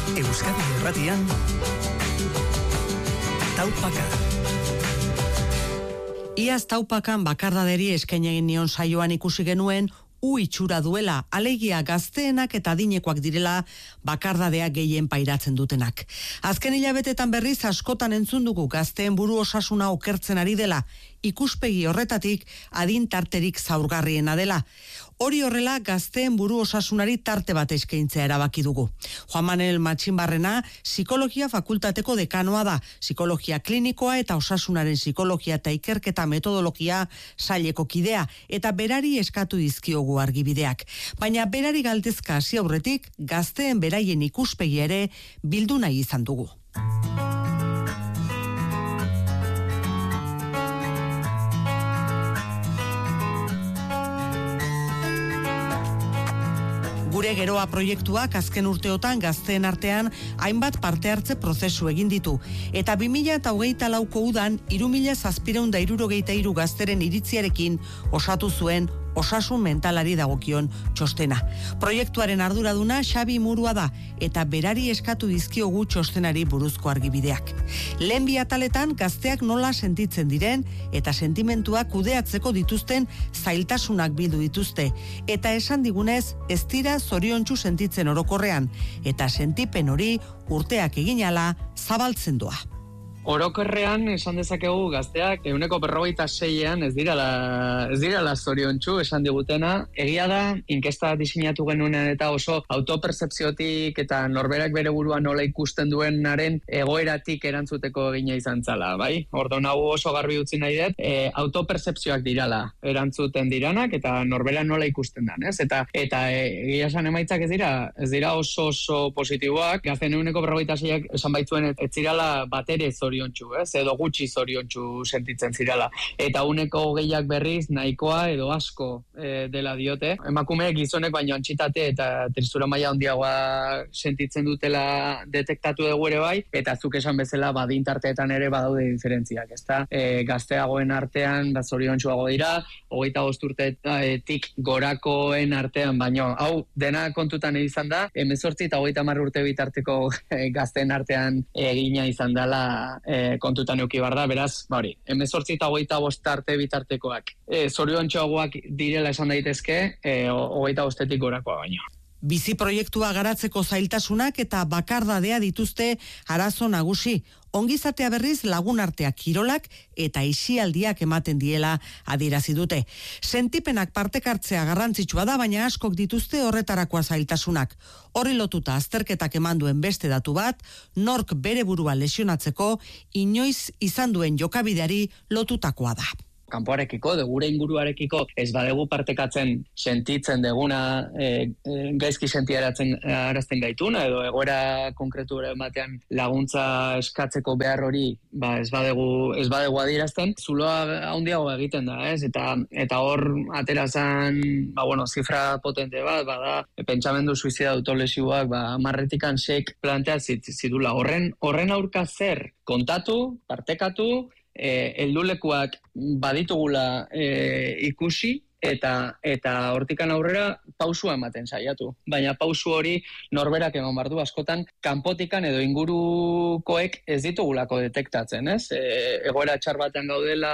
Euskadi Irratian Taupaka. Iaz Taupakan bakardaderi eskaini egin nion saioan ikusi genuen itxura duela, alegia gazteenak eta adinekoak direla bakardadea gehien pairatzen dutenak. Azken hilabetetan berriz askotan entzun dugu gazteen buru osasuna okertzen ari dela, ikuspegi horretatik adin tarterik zaurgarriena dela. Hori horrela gazteen buru osasunari tarte bat eskaintzea erabaki dugu. Juan Manuel Matxinbarrena psikologia fakultateko dekanoa da, psikologia klinikoa eta osasunaren psikologia eta ikerketa metodologia saileko kidea, eta berari eskatu dizkiogu argibideak. Baina berari galdezka hasi aurretik gazteen beraien ikuspegi ere bildu nahi izan dugu. Gure geroa proiektuak azken urteotan gazteen artean hainbat parte hartze prozesu egin ditu. Eta 2024ko udan 3.763 gazteren iritziarekin osatu zuen osasun mentalari dagokion txostena. Proiektuaren arduraduna Xabi Murua da eta berari eskatu dizkiogu txostenari buruzko argibideak. Lehen bi ataletan gazteak nola sentitzen diren eta sentimentuak kudeatzeko dituzten zailtasunak bildu dituzte. Eta esan digunez ez dira zoriontsu sentitzen orokorrean eta sentipen hori urteak egin ahala zabaltzen doa. Orokorrean esan dezakegu gazteak 46ean ez dirala zoriontsu esan digutena. Egia da, inkesta diseinatu genuenean eta oso autopertzepziotik eta norberak bere burua nola ikusten duenaren egoeratik erantzuteko egina izan zala, bai? Orduan hau oso garbi utzi nahi dut, autopertzepzioak dirala erantzuten diranak eta norbera nola ikusten dan, ez? Eta egia esan emaitzak ez dira oso positiboak. Gazten 46ak esan baitzuen ez zirala batere zoriontsu, edo gutxi zoriontsu sentitzen zirala. Eta 20ak berriz nahikoa edo asko dela diote. Emakumeek gizonek baino antxitate eta tristura maila handiagoa sentitzen dutela detektatu dugu ere bai, eta zuk esan bezala badin tarteetan ere badaude diferentziak, ezta? Gazteagoen artean zoriontsuago dira, 25 urtetik gorakoen artean, baino hau dena kontutan izan da, 18 eta 30 urte bitarteko gazteen artean egina izan dela kontutan euki bar da, beraz, hori, 18 eta 25 arte bitartekoak zoriontsuagoak direla esan daitezke, 25etik gorakoa baino. Bizi proiektua garatzeko zailtasunak eta bakardadea dituzte arazo nagusi. Ongizatea berriz lagunarteak kirolak eta isialdiak ematen diela adierazi dute. Sentipenak partekartzea garrantzitsua da, baina askok dituzte horretarakoa zailtasunak. Horri lotuta azterketak eman duen beste datu bat, nork bere burua lesionatzeko inoiz izan duen jokabideari lotutakoa da. Kanpoarekiko, gure inguruarekiko ez badegu partekatzen sentitzen deguna gaizki sentiarazten gaituna edo egoera konkretu batean laguntza eskatzeko behar hori ez badegu adierazten, zuloa handiago egiten da, ez? Eta hor aterazan, zifra potente bat, bada, pentsamendu suizida autolesioak, 10-tikan 6 plantea zidula. Horren aurka zer kontatu, partekatu, heldulekuak baditugula ikusi eta hortikan aurrera pausua ematen saiatu. Baina pausu hori norberak eman bardu askotan kanpotikan edo ingurukoek ez ditugulako detektatzen, ez? Egoera txar batean gaudela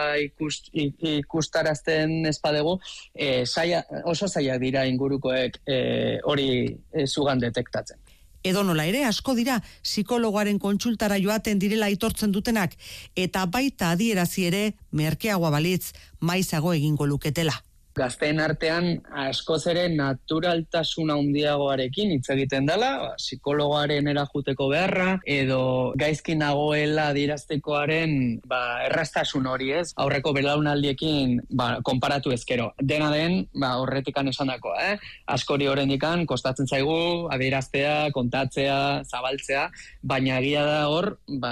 ikustarazten ez badegu, oso zailak dira ingurukoek hori zugan detektatzen. Edonola ere, asko dira psikologoaren kontsultara joaten direla aitortzen dutenak, eta baita adierazi ere merkeagoa balitz maizago egingo luketela. Gazteen artean askoz ere naturaltasun handiagoarekin hitz egiten dela, psikologoaren erajuteko beharra, edo gaizki nagoela adieraztekoaren erraztasun hori, ez? Aurreko belaunaldiekin konparatu ezkero. Dena den, horretikan esandakoa, askori horrendikan kostatzen zaigu adieraztea, kontatzea, zabaltzea, baina egia da hor,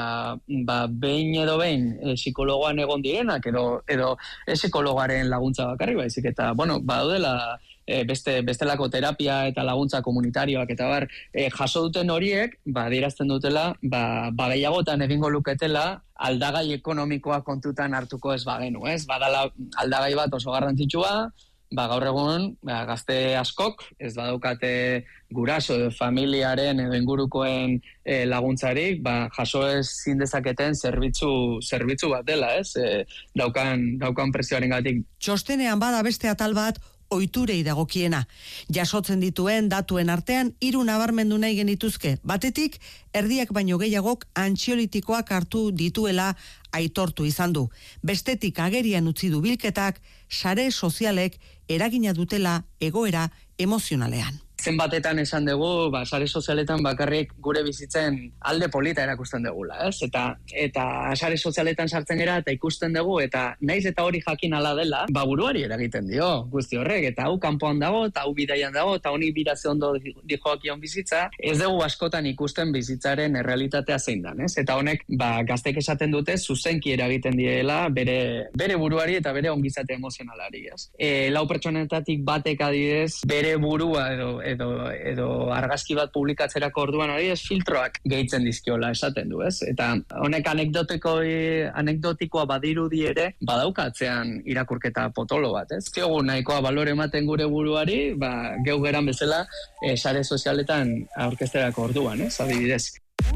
behin edo behin psikologoan egon direnak, edo psikologoaren laguntza bakarri baizik, eta, badaudela bestelako terapia eta laguntza komunitarioak eta jaso duten horiek, adierazten dutela, gehiagotan egingo luketela aldagai ekonomikoa kontutan hartuko ez bagenu, ez? Badala aldagai bat oso garrantzitsua, gaur egun gazte askok ez badaukate guraso edo familiaren edo ingurukoen laguntzarik, jaso ezin dezaketen zerbitzu bat dela, ez? Daukan presioarengatik. Txostenean bada beste atal bat ohiturei dagokiena. Jasotzen dituen datuen artean 3 nabarmendu nahi genituzke. Batetik, erdiak baino gehiagok antxiolitikoak hartu dituela aitortu izan du. Bestetik agerian utzi du bilketak, sare sozialek eragina dutela egoera emozionalean. Zenbatetan esan dugu, sare sozialetan bakarrik gure bizitzen alde polita erakusten dugula, ez? Eta sare sozialetan sartzen gara eta ikusten dugu, eta naiz eta hori jakin ala dela, buruari eragiten dio guzti horrek, eta hau kanpoan dago, eta hau bidaian dago, eta honi birazio ondo dijoakion bizitza, ez dugu askotan ikusten bizitzaren errealitatea zein dan, ez? Eta honek, gaztek esaten dute, zuzenki eragiten diela bere buruari eta bere ongizate emozionalari, ez? 4 pertsonetatik batek adidez, bere burua edo argazki bat publikatzerako orduan adibidez filtroak gehitzen dizkiola esaten du, ez? Eta honek anekdotikoa badirudi ere badaukatzean irakurketa potolo bat, ez? Ziogu nahikoa balore ematen gure buruari, geu geran bezala sare sozialetan aurkezterako orduan, ez? Adibidez.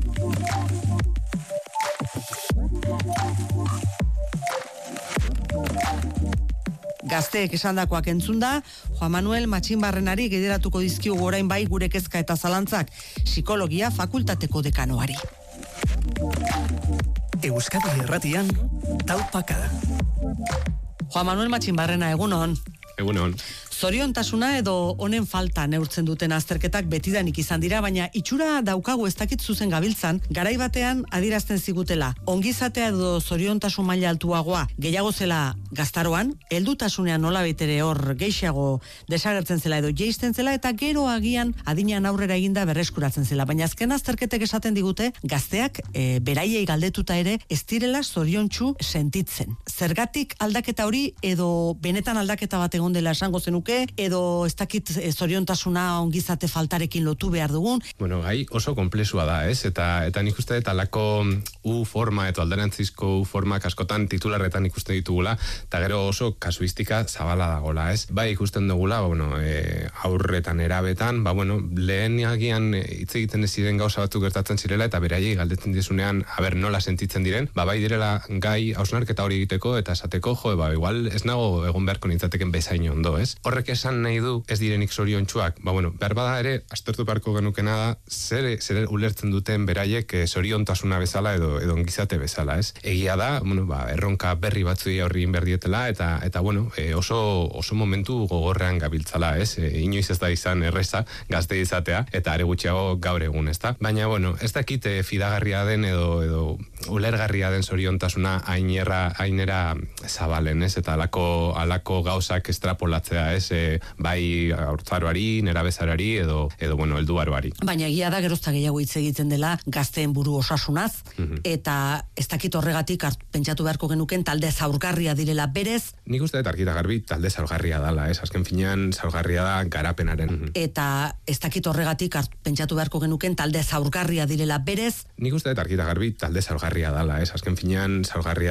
Gazteek esandakoak entzunda, Juan Manuel Matxinbarrenari gederatuko dizkiugu orain bai gure kezka eta zalantzak, psikologia fakultateko dekanoari. Euskadi Irratian, taupakada. Juan Manuel Matxinbarrena, egunon. Egunon. Zoriontasuna edo honen falta neurtzen duten azterketak betidanik izan dira, baina itxura daukagu ez dakit zuzen gabiltzan, garai batean adierazten zigutela. Ongizatea edo zoriontasun maila altuagoa gehiago zela gaztaroan, heldutasunean nolabait ere hor gehiago desagertzen zela edo jeisten zela, eta gero agian adinean aurrera eginda berreskuratzen zela. Baina azken azterketek esaten digute, gazteak beraiei galdetuta ere ez direla zoriontsu sentitzen. Zergatik aldaketa hori edo benetan aldaketa bat egon dela esango zenuke, edo ez dakit zoriontasuna ongizate faltarekin lotu behar dugun? Bueno, gai oso konplexua da, ez? Eta nik uste talako U-forma eta alderantzizko U-formak askotan titularretan ikusten ditugula, eta gero oso kasuistika zabala dagola, ez? Bai ikusten dugula, aurretan erabetan, lehen agian hitz egiten ez ziren gauza batzuk gertatzen zirela, eta beraiei galdetzen dizunean, nola sentitzen diren, bai direla gai hausnarketa hori egiteko, eta esateko, igual ez nago egon beharko nintzateken bezain ondo, ez? Horrek esan nahi du ez direnik zoriontsuak, behar bada ere, aztertu beharko genukena da, zer ulertzen duten beraiek zoriontasuna bezala edo ongizate bezala, ez? Egia da, erronka berri batzuei aurri inberdietela, eta oso momentu gogorrean gabiltzala, ez? Inoiz ez da izan erreza gazte izatea, eta are gutxiago gaur egun, ez da? Baina, ez dakit fidagarria den edo ulergarria den zoriontasuna ainera zabalen, ez? Eta alako gauzak estrapolatzea, ez? Bai haurtzaroari, nerabezarari edo helduaroari. Baina egia da gerozta gehiago hitz egiten dela gazteen buru osasunaz, eta ez dakit horregatik pentsatu beharko genuken talde zaurgarria direla berez. Nik uste dut argita garbi talde zaurgarria dala, ez? Azken finean zaurgarria da garapenaren. Eta ez dakit horregatik pentsatu beharko genuken talde zaurgarria direla berez. Nik uste dut argita garbi talde zaurgarria dala, ez? Azken finean zaurgarria